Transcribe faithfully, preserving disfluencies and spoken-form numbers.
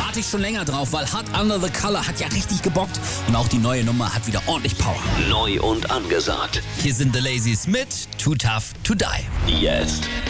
warte ich schon länger drauf, weil Hot Under the Collar hat ja richtig gebockt und auch die neue Nummer hat wieder ordentlich Power. Neu und angesagt. Hier sind The Lazies mit Too Tough to Die. Jetzt